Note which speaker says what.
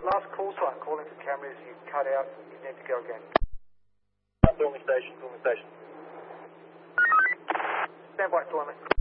Speaker 1: last call sign, calling for cameras, you cut out, you need to go again.
Speaker 2: Stormy station.
Speaker 1: Stand by, Stormy.